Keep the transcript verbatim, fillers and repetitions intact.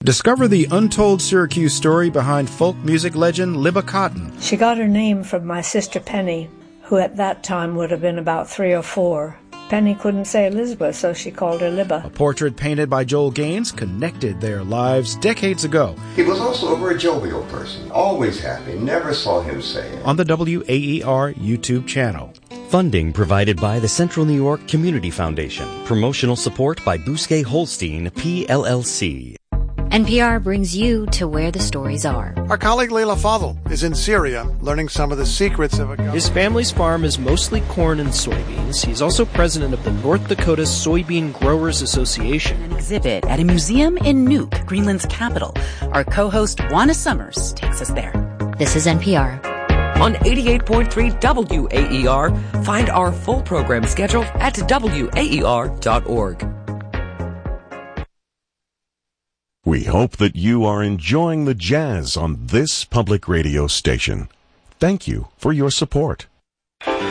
Discover the untold Syracuse story behind folk music legend Libba Cotton. She got her name from my sister Penny, who at that time would have been about three or four. Penny couldn't say Elizabeth, so she called her Libba. A portrait painted by Joel Gaines connected their lives decades ago. He was also a very jovial person, always happy, never saw him sad. On the W A E R YouTube channel. Funding provided by the Central New York Community Foundation. Promotional support by Bousquet Holstein, P L L C. N P R brings you to where the stories are. Our colleague Leila Fadl is in Syria, learning some of the secrets of a government. His family's farm is mostly corn and soybeans. He's also president of the North Dakota Soybean Growers Association. An exhibit at a museum in Nuuk, Greenland's capital. Our co-host Juana Summers takes us there. This is N P R. On eighty-eight point three W A E R, find our full program schedule at W A E R dot org. We hope that you are enjoying the jazz on this public radio station. Thank you for your support.